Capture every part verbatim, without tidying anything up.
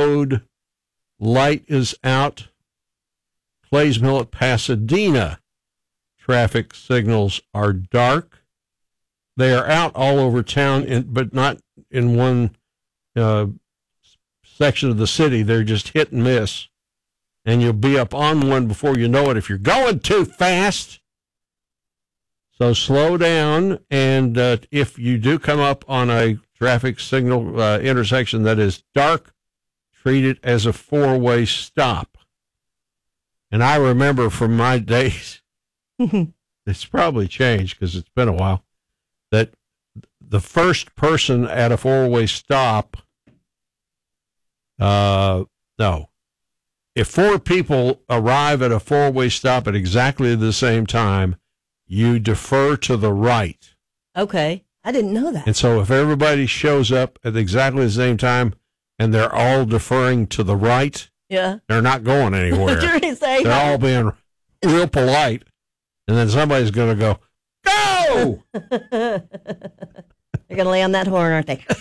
Road, light is out. Clays Mill at Pasadena, traffic signals are dark. They are out all over town, in, but not in one uh, section of the city. They're just hit and miss. And you'll be up on one before you know it if you're going too fast. So slow down. And uh, if you do come up on a traffic signal uh, intersection that is dark, treat it as a four-way stop. And I remember from my days, it's probably changed because it's been a while, that the first person at a four-way stop, uh, no, if four people arrive at a four-way stop at exactly the same time, you defer to the right. Okay. I didn't know that. And so if everybody shows up at exactly the same time and they're all deferring to the right, yeah, they're not going anywhere. Say, they're all being real polite. And then somebody's going to go, go! They're going to lay on that horn, aren't they?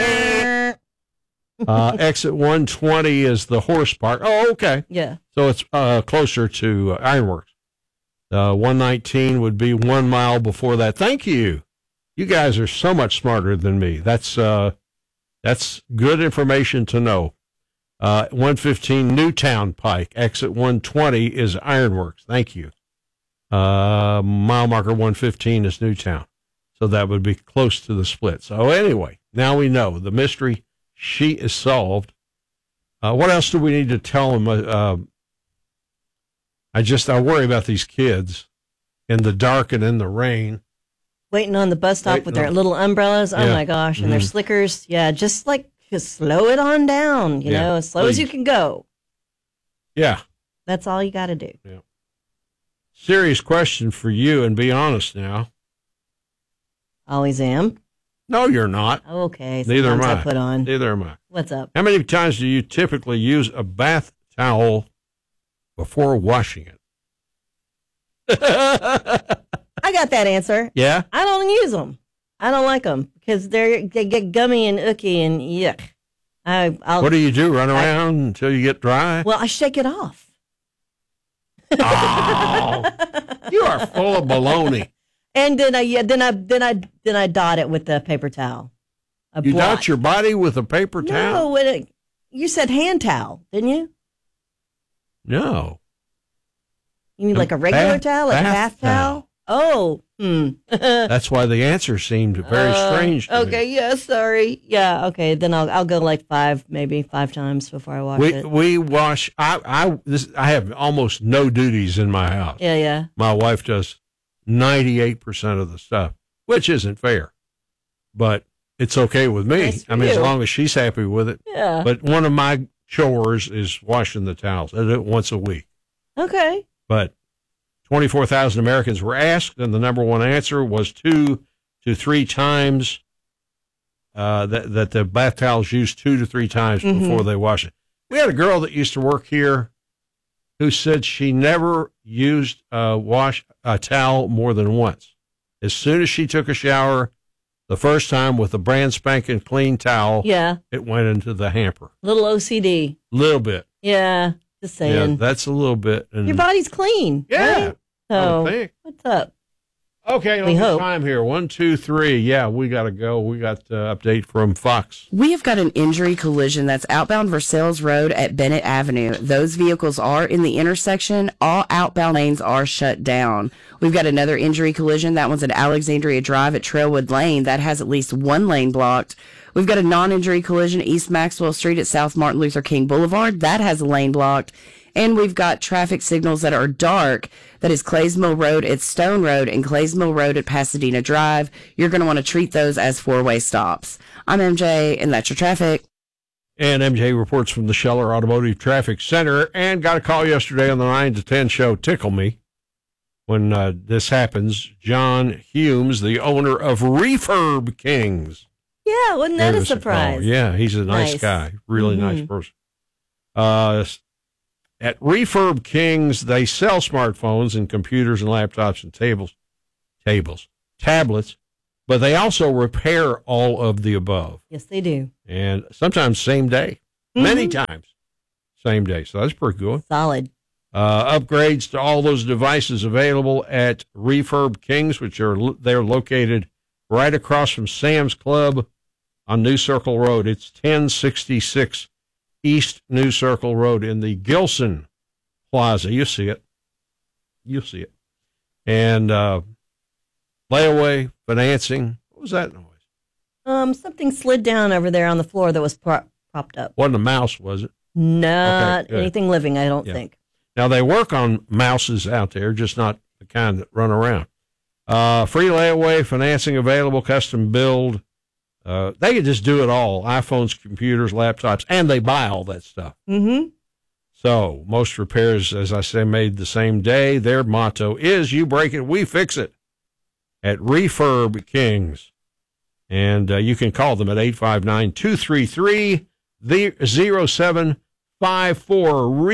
uh, exit one twenty is the horse park. Oh, okay. Yeah. So it's uh, closer to uh, Ironworks. Uh, one nineteen would be one mile before that. Thank you. You guys are so much smarter than me. That's uh, that's good information to know. Uh, one fifteen Newtown Pike, exit one twenty is Ironworks. Thank you. Uh, mile marker one fifteen is Newtown. So that would be close to the split. So anyway, now we know the mystery sheet is solved. Uh, what else do we need to tell them? Uh, I just, I worry about these kids in the dark and in the rain. Waiting on the bus stop Waiting with their on, little umbrellas. Oh yeah. my gosh. And mm-hmm. their slickers. Yeah. Just like, just slow it on down, you yeah, know, as slow please. as you can go. Yeah. That's all you got to do. Yeah. Serious question for you, and be honest now. Always am. No, you're not. Okay. Neither am I. I put on. Neither am I. What's up? How many times do you typically use a bath towel before washing it? I got that answer. Yeah? I don't use them. I don't like them because they're, they get gummy and icky and yuck. I, I'll, what do you do, run around I, until you get dry? Well, I shake it off. Oh, you are full of baloney. And then I, yeah, then I, then I, then I dot it with the paper towel. A you blot. dot your body with a paper towel? No, when it, you said hand towel, didn't you? No. You mean like a regular bath, towel, like a bath towel? towel? Oh, hmm. That's why the answer seemed very uh, strange to okay, me. yeah, sorry. Yeah, okay, then I'll I'll go like five, maybe five times before I wash we, it. We wash, I I this I have almost no duties in my house. Yeah, yeah. My wife does ninety-eight percent of the stuff, which isn't fair. But it's okay with me. Nice for I mean, you. as long as she's happy with it. Yeah. But one of my chores is washing the towels. I do it once a week. Okay. But twenty-four thousand Americans were asked, and the number one answer was two to three times, uh, that, that the bath towels used two to three times mm-hmm. before they wash it. We had a girl that used to work here who said she never used a wash a towel more than once. As soon as she took a shower, the first time with a brand spanking clean towel, yeah, it went into the hamper. Little O C D. Little bit. Yeah, just saying. Yeah, that's a little bit. And your body's clean. yeah. Right? So, what's up? Okay, we hope. Time here. One, two, three. Yeah, we got to go. We got uh, update from Fox. We have got an injury collision that's outbound Versailles Road at Bennett Avenue. Those vehicles are in the intersection. All outbound lanes are shut down. We've got another injury collision. That one's at Alexandria Drive at Trailwood Lane. That has at least one lane blocked. We've got a non-injury collision East Maxwell Street at South Martin Luther King Boulevard. That has a lane blocked. And we've got traffic signals that are dark. That is Clays Mill Road at Stone Road and Clays Mill Road at Pasadena Drive. You're going to want to treat those as four-way stops. I'm M J, and that's your traffic. And M J reports from the Scheller Automotive Traffic Center, and got a call yesterday on the nine to ten show, Tickle Me, when uh, this happens. John Humes, the owner of Refurb Kings. Yeah, wasn't that Gave a us surprise? call. Yeah, he's a nice, Nice. guy, really Mhm. nice person. Uh, at Refurb Kings, they sell smartphones and computers and laptops and tables, tables, tablets, but they also repair all of the above. Yes, they do. And sometimes same day. many times, same day. So that's pretty cool. Solid. Uh, upgrades to all those devices available at Refurb Kings, which are they're located right across from Sam's Club on New Circle Road. It's ten sixty-six East New Circle Road in the Gilson Plaza. You see it. You see it. And uh, layaway financing. What was that noise? Um, something slid down over there on the floor that was pro- propped up. Wasn't a mouse, was it? Not Okay, good. anything living, I don't Yeah. think. Now, they work on mouses out there, just not the kind that run around. Uh, free layaway, financing available, custom build. Uh, they can just do it all. iPhones, computers, laptops, and they buy all that stuff. Mm-hmm. So most repairs, as I say, made the same day. Their motto is, you break it, we fix it at Refurb Kings. And uh, you can call them at eight five nine, two three three, zero seven five four.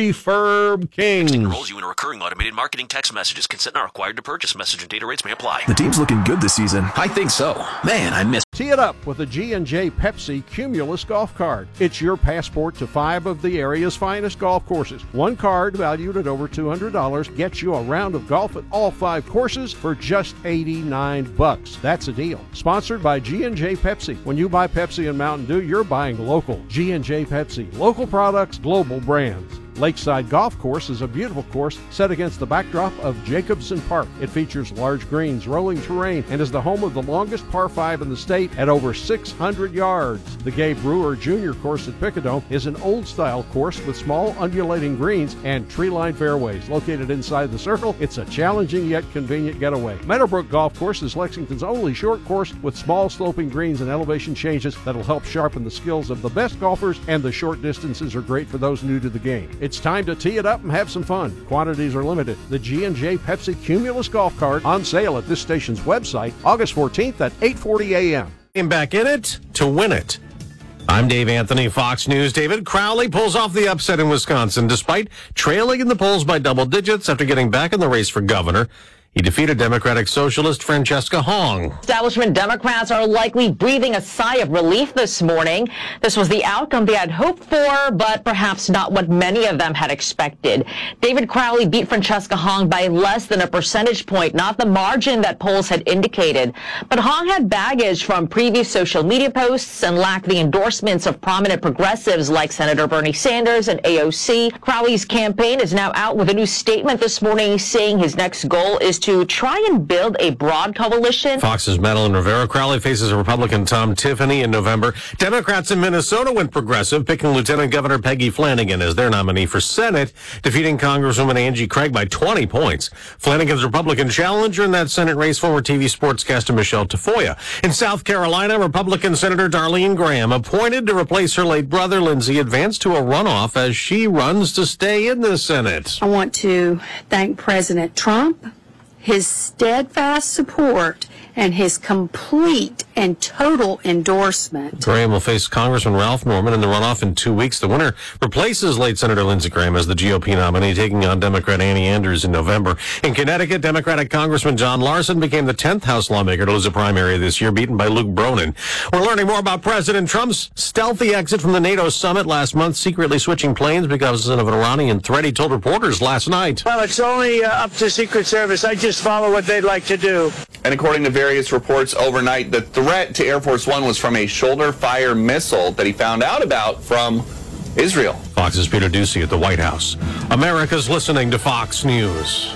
Refurb Kings. Enrolls you in a recurring automated marketing text messages. Consent not required to purchase. Message and data rates may apply. The team's looking good this season. I think so. Man, I miss. Tee it up with a G and J Pepsi Cumulus golf card. It's your passport to five of the area's finest golf courses. One card valued at over two hundred dollars gets you a round of golf at all five courses for just eighty-nine bucks. That's a deal. Sponsored by G and J Pepsi. When you buy Pepsi and Mountain Dew, you're buying local. G and J Pepsi. Local products, global brands. Lakeside Golf Course is a beautiful course set against the backdrop of Jacobson Park. It features large greens, rolling terrain, and is the home of the longest par five in the state at over six hundred yards. The Gabe Brewer Junior Course at Picadome is an old-style course with small undulating greens and tree-lined fairways. Located inside the circle, it's a challenging yet convenient getaway. Meadowbrook Golf Course is Lexington's only short course with small sloping greens and elevation changes that'll help sharpen the skills of the best golfers, and the short distances are great for those new to the game. It's time to tee it up and have some fun. Quantities are limited. The G and J Pepsi Cumulus Golf Card on sale at this station's website August fourteenth at eight forty a.m. Came back in it to win it. I'm Dave Anthony, Fox News. David Crowley pulls off the upset in Wisconsin despite trailing in the polls by double digits after getting back in the race for governor. He defeated Democratic Socialist Francesca Hong. Establishment Democrats are likely breathing a sigh of relief this morning. This was the outcome they had hoped for, but perhaps not what many of them had expected. David Crowley beat Francesca Hong by less than a percentage point, not the margin that polls had indicated. But Hong had baggage from previous social media posts and lacked the endorsements of prominent progressives like Senator Bernie Sanders and A O C. Crowley's campaign is now out with a new statement this morning saying his next goal is to try and build a broad coalition. Fox's Madeline Rivera. Crowley faces Republican Tom Tiffany in November. Democrats in Minnesota went progressive, picking Lieutenant Governor Peggy Flanagan as their nominee for Senate, defeating Congresswoman Angie Craig by twenty points. Flanagan's Republican challenger in that Senate race, former T V sportscaster Michelle Tafoya. In South Carolina, Republican Senator Darlene Graham, appointed to replace her late brother Lindsey, advanced to a runoff as she runs to stay in the Senate. I want to thank President Trump, his steadfast support, and his complete and total endorsement. Graham will face Congressman Ralph Norman in the runoff in two weeks. The winner replaces late Senator Lindsey Graham as the G O P nominee, taking on Democrat Annie Andrews in November. In Connecticut, Democratic Congressman John Larson became the tenth House lawmaker to lose a primary this year, beaten by Luke Bronin. We're learning more about President Trump's stealthy exit from the NATO summit last month, secretly switching planes because of an Iranian threat. He told reporters last night. Well, it's only uh, up to Secret Service. I just follow what they'd like to do. And according to various reports overnight, the threat to Air Force One was from a shoulder-fire missile that he found out about from Israel. Fox's Peter Ducey at the White House. America's listening to Fox News.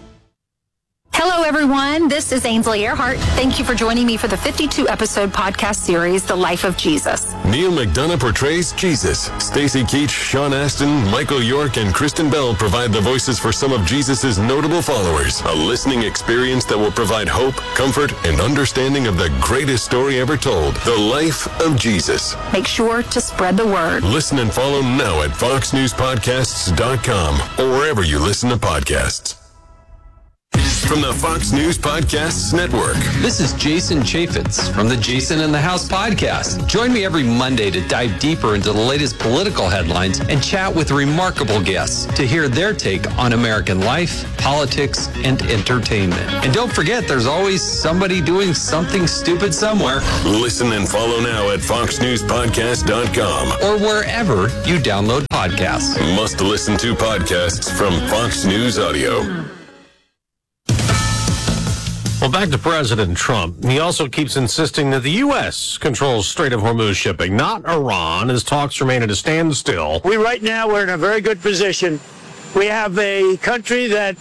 Hello, everyone. This is Ainsley Earhart. Thank you for joining me for the fifty-two episode podcast series, The Life of Jesus. Neil McDonough portrays Jesus. Stacy Keach, Sean Astin, Michael York, and Kristen Bell provide the voices for some of Jesus' notable followers. A listening experience that will provide hope, comfort, and understanding of the greatest story ever told, The Life of Jesus. Make sure to spread the word. Listen and follow now at fox news podcasts dot com or wherever you listen to podcasts. from the Fox News Podcasts Network. This is Jason Chaffetz from the Jason in the House podcast. Join me every Monday to dive deeper into the latest political headlines and chat with remarkable guests to hear their take on American life, politics, and entertainment. And don't forget, there's always somebody doing something stupid somewhere. Listen and follow now at fox news podcast dot com or wherever you download podcasts. Must listen to podcasts from Fox News Audio. Well, back to President Trump. He also keeps insisting that the U S controls Strait of Hormuz shipping, not Iran, as talks remain at a standstill. We right now, we're in a very good position. We have a country that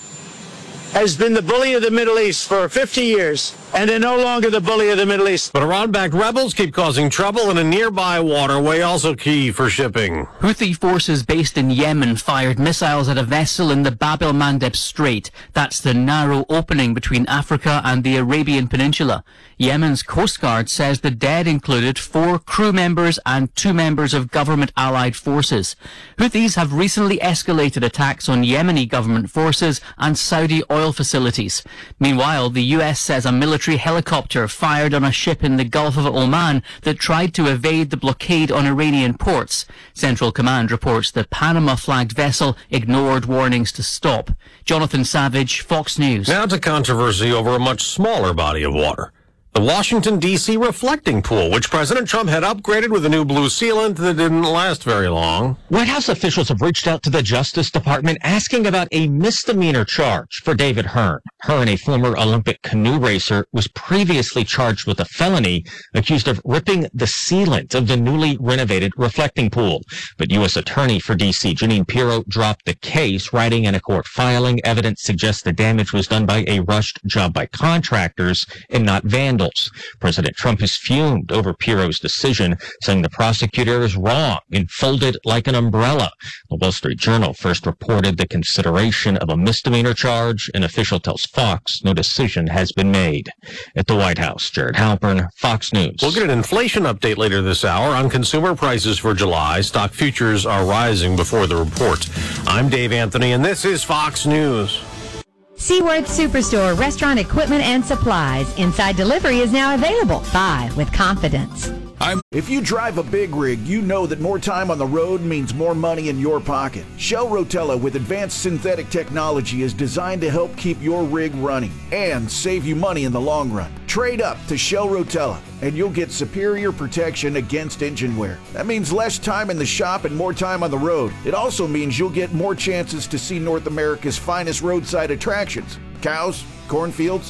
has been the bully of the Middle East for fifty years, and they're no longer the bully of the Middle East. But Iran-backed rebels keep causing trouble in a nearby waterway, also key for shipping. Houthi forces based in Yemen fired missiles at a vessel in the Bab el-Mandeb Strait. That's the narrow opening between Africa and the Arabian Peninsula. Yemen's Coast Guard says the dead included four crew members and two members of government-allied forces. Houthis have recently escalated attacks on Yemeni government forces and Saudi oil facilities. Meanwhile, the U S says a military helicopter fired on a ship in the Gulf of Oman that tried to evade the blockade on Iranian ports. Central Command reports the Panama-flagged vessel ignored warnings to stop. Jonathan Savage, Fox News. Now to controversy over a much smaller body of water. The Washington, D C reflecting pool, which President Trump had upgraded with a new blue sealant that didn't last very long. White House officials have reached out to the Justice Department asking about a misdemeanor charge for David Hearn. Hearn, a former Olympic canoe racer, was previously charged with a felony, accused of ripping the sealant of the newly renovated reflecting pool. But U S Attorney for D C, Jeanine Pirro, dropped the case, writing in a court filing. Evidence suggests the damage was done by a rushed job by contractors and not vandals. President Trump has fumed over Pirro's decision, saying the prosecutor is wrong and folded like an umbrella. The Wall Street Journal first reported the consideration of a misdemeanor charge. An official tells Fox no decision has been made. At the White House, Jared Halpern, Fox News. We'll get an inflation update later this hour on consumer prices for July. Stock futures are rising before the report. I'm Dave Anthony, and this is Fox News. Seaworth Superstore, restaurant equipment and supplies. Inside delivery is now available. Buy with confidence. I'm- if you drive a big rig, you know that more time on the road means more money in your pocket. Shell Rotella with advanced synthetic technology is designed to help keep your rig running and save you money in the long run. Trade up to Shell Rotella and you'll get superior protection against engine wear. That means less time in the shop and more time on the road. It also means you'll get more chances to see North America's finest roadside attractions. Cows, cornfields,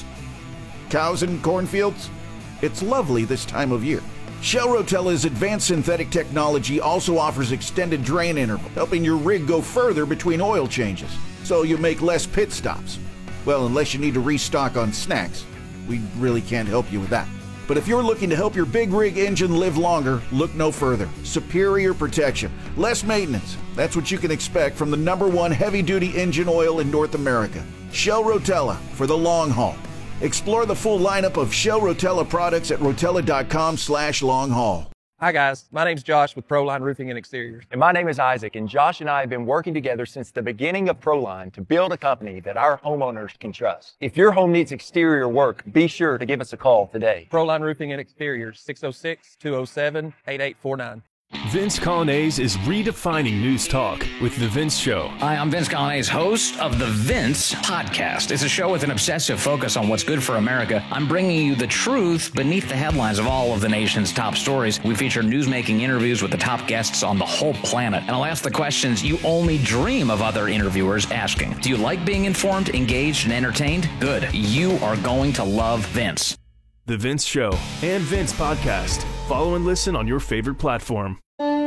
cows and cornfields. It's lovely this time of year. Shell Rotella's advanced synthetic technology also offers extended drain interval, helping your rig go further between oil changes, so you make less pit stops. Well, unless you need to restock on snacks. We really can't help you with that. But if you're looking to help your big rig engine live longer, look no further. Superior protection, less maintenance. That's what you can expect from the number one heavy-duty engine oil in North America. Shell Rotella, for the long haul. Explore the full lineup of Shell Rotella products at rotella.com slash long haul. Hi guys, my name's Josh with Proline Roofing and Exteriors. And my name is Isaac, and Josh and I have been working together since the beginning of Proline to build a company that our homeowners can trust. If your home needs exterior work, be sure to give us a call today. Proline Roofing and Exteriors, six oh six, two oh seven, eight eight four nine. Vince Colonnese is redefining news talk with The Vince Show. Hi, I'm Vince Colonnese, host of The Vince Podcast. It's a show with an obsessive focus on what's good for America. I'm bringing you the truth beneath the headlines of all of the nation's top stories. We feature newsmaking interviews with the top guests on the whole planet. And I'll ask the questions you only dream of other interviewers asking. Do you like being informed, engaged, and entertained? Good. You are going to love Vince. The Vince Show and Vince Podcast. Follow and listen on your favorite platform.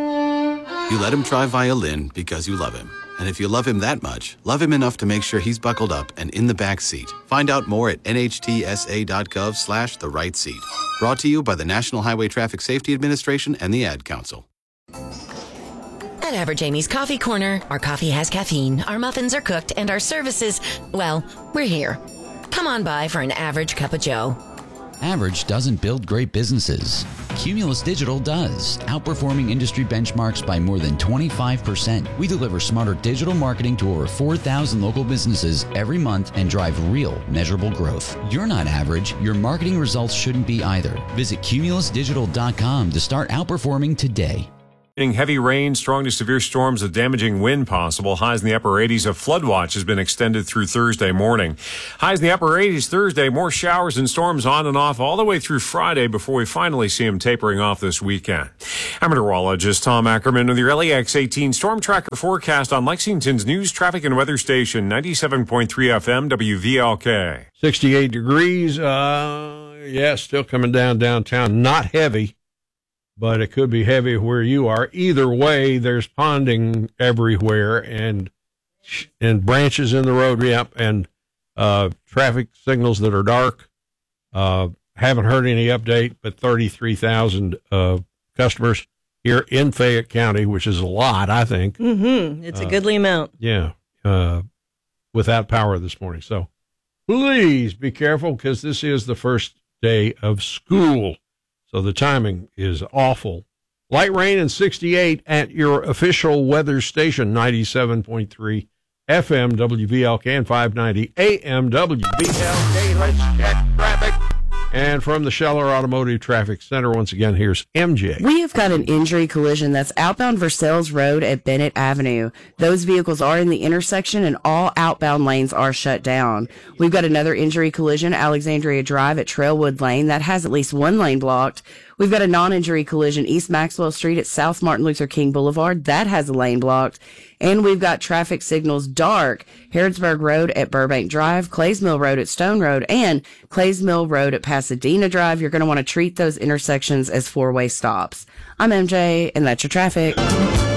You let him try violin because you love him. And if you love him that much, love him enough to make sure he's buckled up and in the back seat. Find out more at nhtsa.gov slash the right seat. Brought to you by the National Highway Traffic Safety Administration and the Ad Council. At Average Amy's Coffee Corner, our coffee has caffeine, our muffins are cooked, and our services, well, we're here. Come on by for an average cup of joe. Average doesn't build great businesses. Cumulus Digital does, outperforming industry benchmarks by more than twenty-five percent. We deliver smarter digital marketing to over four thousand local businesses every month and drive real, measurable growth. You're not average. Your marketing results shouldn't be either. Visit cumulus digital dot com to start outperforming today. Heavy rain, strong to severe storms with damaging wind possible. Highs in the upper eighties. A flood watch has been extended through Thursday morning. Highs in the upper eighties Thursday. More showers and storms on and off all the way through Friday before we finally see them tapering off this weekend. I'm meteorologist Tom Ackerman with your L E X eighteen Storm Tracker forecast on Lexington's news, traffic, and weather station, ninety-seven point three F M W V L K. sixty-eight degrees. Uh, yeah, still coming down downtown. Not heavy, but it could be heavy where you are. Either way, there's ponding everywhere and and branches in the road, yep, and uh, traffic signals that are dark. Uh, haven't heard any update, but thirty-three thousand uh, customers here in Fayette County, which is a lot, I think. Mm-hmm. It's a Uh, goodly amount. Yeah, uh, without power this morning. So please be careful because this is the first day of school. So the timing is awful. Light rain and sixty-eight at your official weather station, ninety-seven point three F M W V L K and five ninety A M W V L K. Let's check traffic. And from the Scheller Automotive Traffic Center, once again, here's M J. We have got an injury collision that's outbound Versailles Road at Bennett Avenue. Those vehicles are in the intersection and all outbound lanes are shut down. We've got another injury collision, Alexandria Drive at Trailwood Lane. That has at least one lane blocked. We've got a non-injury collision, East Maxwell Street at South Martin Luther King Boulevard. That has a lane blocked. And we've got traffic signals dark, Harrodsburg Road at Burbank Drive, Clays Mill Road at Stone Road, and Clays Mill Road at Pasadena Drive. You're going to want to treat those intersections as four-way stops. I'm M J, and that's your traffic.